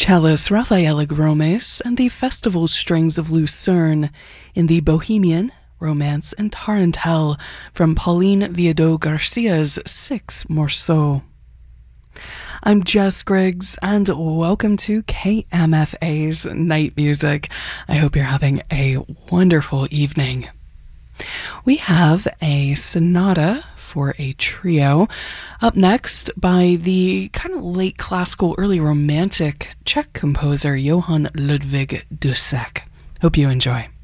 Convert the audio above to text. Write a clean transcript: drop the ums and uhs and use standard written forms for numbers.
cellist Rafaela Gromes and the Festival Strings of Lucerne in the Bohemian, Romance and Tarantelle from Pauline Viardot Garcia's Six Morceaux. I'm Jess Griggs, and welcome to KMFA's Night Music. I hope you're having a wonderful evening. We have a sonata for a trio up next by the kind of late classical, early romantic Czech composer Johann Ludwig Dussek. Hope you enjoy.